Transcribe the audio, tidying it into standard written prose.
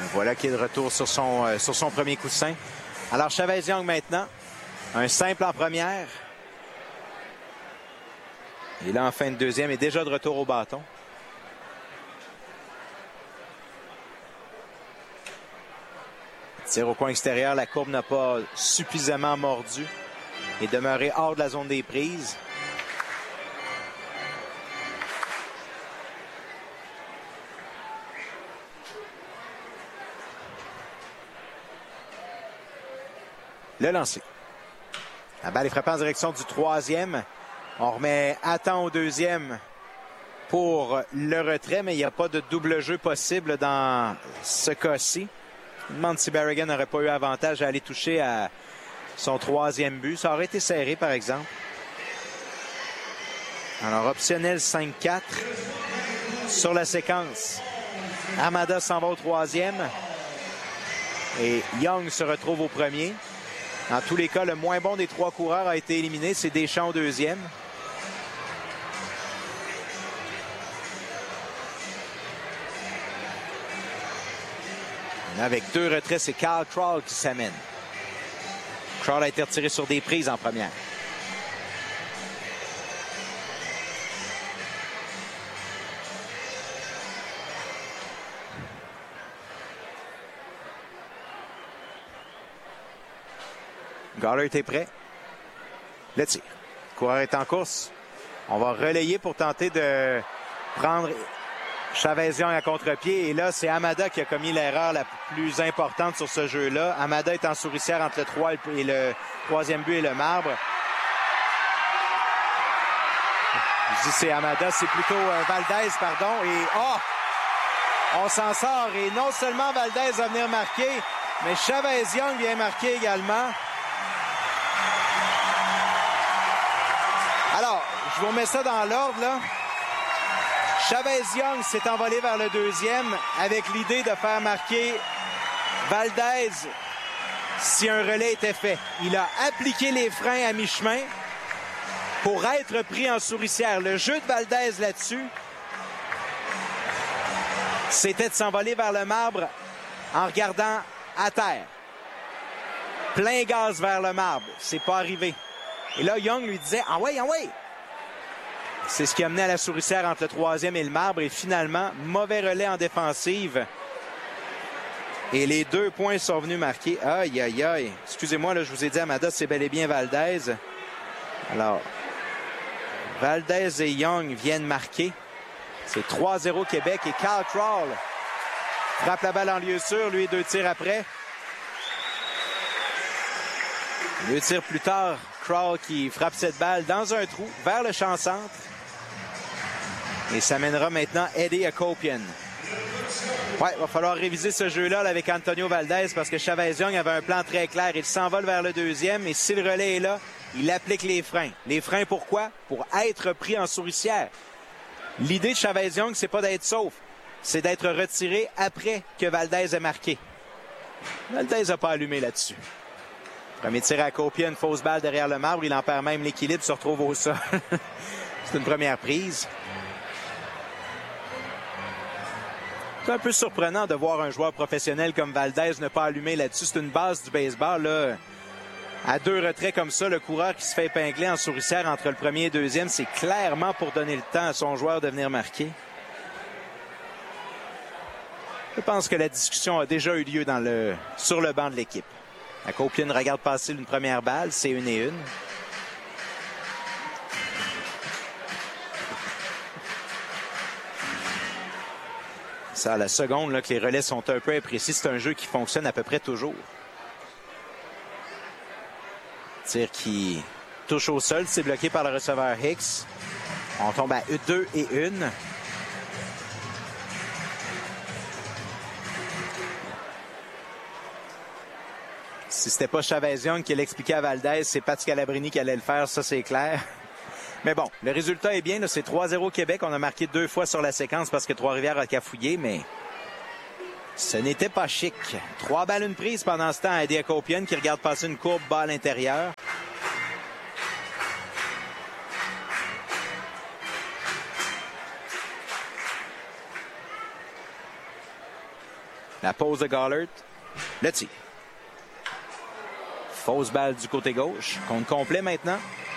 Voilà qui est de retour sur son premier coussin. Alors, Chavez-Young maintenant. Un simple en première. Et là, en fin de deuxième, est déjà de retour au bâton. Tir au coin extérieur, la courbe n'a pas suffisamment mordu et demeuré hors de la zone des prises. Le lancer. La balle est frappée en direction du troisième. On remet à temps au deuxième pour le retrait, mais il n'y a pas de double jeu possible dans ce cas-ci. Je me demande si Berrigan n'aurait pas eu avantage à aller toucher à son troisième but. Ça aurait été serré, par exemple. Alors, optionnel 5-4 sur la séquence. Hamada s'en va au troisième. Et Young se retrouve au premier. Dans tous les cas, le moins bon des trois coureurs a été éliminé. C'est Deschamps au deuxième. Avec deux retraits, c'est Kyle Krall qui s'amène. Krall a été retiré sur des prises en première. Gallagher est prêt. Le tir. Le coureur est en course. On va relayer pour tenter de prendre Chavez-Young à contre-pied. Et là, c'est Hamada qui a commis l'erreur la plus importante sur ce jeu-là. Hamada est en souricière entre le 3 et le troisième but et le marbre. Je dis c'est Hamada, c'est plutôt Valdez, pardon. Et on s'en sort. Et non seulement Valdez va venir marquer, mais Chavez-Young vient marquer également. Alors, je vous remets ça dans l'ordre, là. Chavez-Young s'est envolé vers le deuxième avec l'idée de faire marquer Valdez si un relais était fait. Il a appliqué les freins à mi-chemin pour être pris en souricière. Le jeu de Valdez là-dessus, c'était de s'envoler vers le marbre en regardant à terre. Plein gaz vers le marbre. C'est pas arrivé. Et là, Young lui disait « Ah ouais, ah ouais! » C'est ce qui a mené à la souricière entre le troisième et le marbre. Et finalement, mauvais relais en défensive. Et les 2 points sont venus marquer. Aïe, aïe, aïe. Excusez-moi, là, je vous ai dit, Hamada, c'est bel et bien Valdez. Alors, Valdez et Young viennent marquer. C'est 3-0 Québec. Et Kyle Krall frappe la balle en lieu sûr. Lui, 2 tirs après. 2 tirs plus tard, Krall qui frappe cette balle dans un trou vers le champ centre. Et ça mènera maintenant Eddie Akopian. Ouais, il va falloir réviser ce jeu-là là, avec Antonio Valdez parce que Chavez-Young avait un plan très clair. Il s'envole vers le deuxième et si le relais est là, il applique les freins. Les freins pourquoi? Pour être pris en souricière. L'idée de Chavez-Young, c'est pas d'être sauf. C'est d'être retiré après que Valdez ait marqué. Valdez n'a pas allumé là-dessus. Premier tir à Akopian, une fausse balle derrière le marbre. Il en perd même l'équilibre, se retrouve au sol. C'est une première prise. C'est un peu surprenant de voir un joueur professionnel comme Valdez ne pas allumer là-dessus. C'est une base du baseball. Là. À 2 retraits comme ça, le coureur qui se fait épingler en souricière entre le premier et le deuxième, c'est clairement pour donner le temps à son joueur de venir marquer. Je pense que la discussion a déjà eu lieu sur le banc de l'équipe. Akopian regarde passer une première balle, c'est 1-1. Ça, à la seconde, là, que les relais sont un peu imprécis, c'est un jeu qui fonctionne à peu près toujours. Tir qui touche au sol, c'est bloqué par le receveur Hicks. On tombe à 2-1. Si c'était pas Chavez-Young qui l'expliquait à Valdez, c'est Pat Scalabrini qui allait le faire, ça c'est clair. Mais bon, le résultat est bien. Là, c'est 3-0 Québec. On a marqué 2 fois sur la séquence parce que Trois-Rivières a cafouillé, mais ce n'était pas chic. 3 balles, une prise pendant ce temps à Eddie Akopian qui regarde passer une courbe bas à l'intérieur. La pause de Gollert. Le tir. Fausse balle du côté gauche. Compte complet maintenant.